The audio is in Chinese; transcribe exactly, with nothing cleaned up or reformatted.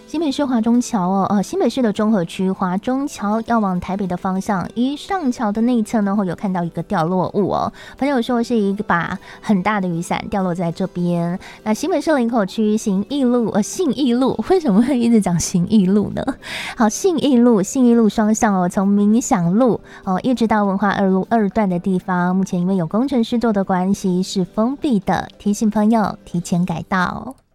新北市华中桥哦，呃，新北市的中和区华中桥要往台北的方向，一上桥的内侧呢，会有看到一个掉落物哦。朋友说是一把很大的雨伞掉落在这边。那新北市林口区行义路，呃，信义路为什么会一直讲行义路呢？好，信义路，信义路双向哦，从民享路哦，一直到文化二路二段的地方，目前因为有工程施作的关系是封闭的，提醒朋友提前改道。